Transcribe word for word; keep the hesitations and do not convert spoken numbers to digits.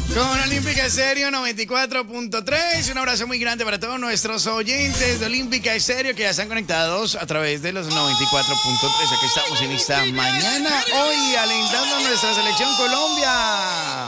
Con Olímpica Estéreo noventa y cuatro punto tres. Un abrazo muy grande para todos nuestros oyentes de Olímpica Estéreo que ya están conectados a través de los noventa y cuatro punto tres. Aquí estamos en esta mañana, hoy alentando a nuestra selección Colombia.